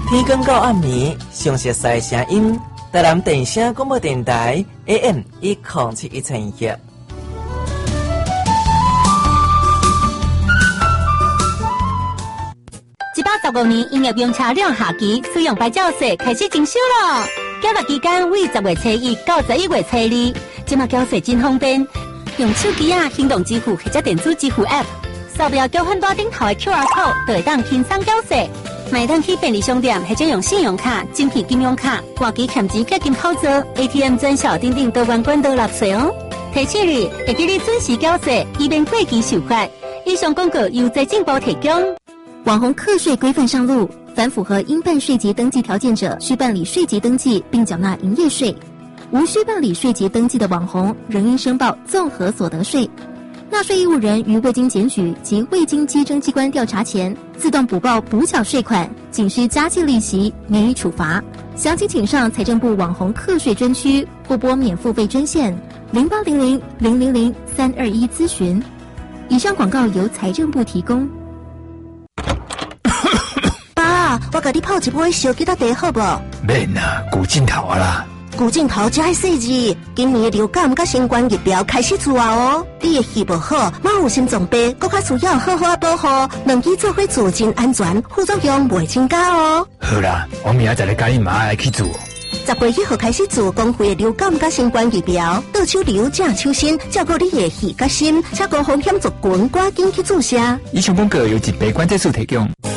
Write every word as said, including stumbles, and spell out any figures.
天光到暗暝，详细赛声音，台南电声广播电台 A M 一零七一千一。 一百十五年营业用车辆下期使用牌照税开始征收了，缴纳期间为十月初一到十一月初二，即马缴税真方便，用手机啊、行动支付或者电子支付 App， 扫描交换单顶头的 Q R code， 就会当轻松缴税。买当去便利商店或者用信用卡、精品金融卡、挂机欠钱结金操作 A T M 转小等等多元管道纳税哦。提醒你，会记你准时缴税，以免过期受罚。以上广告由财政部提供。 网红课税规范上路，凡符合应办税籍登记条件者，需办理税籍登记并缴纳营业税；无需办理税籍登记的网红，仍应申报综合所得税。纳税义务人于未经检举及未经稽征机关调查前，自动补报补缴税款，仅需加计利息，免予处罚。详情请上财政部网红课税专区或拨免付费专线零八零零零零零三二一咨询。以上广告由财政部提供。 爸，我甲你泡一杯小吉他茶好不？ 免啊，古镜头啊啦。 古镜头才细致，今年的流感甲新冠疫苗开始做啊哦。你的肺不好，马有心脏病，更加需要好好保护。两支做伙做真安全，副作用袂增加哦。 好啦，我明仔载来甲你妈来去做。 十月一号开始做公费的流感甲新冠疫苗，倒手流正手心，照顾你的肺甲心，且高风险族群赶紧去注射。 以上广告由疾病管制署提供。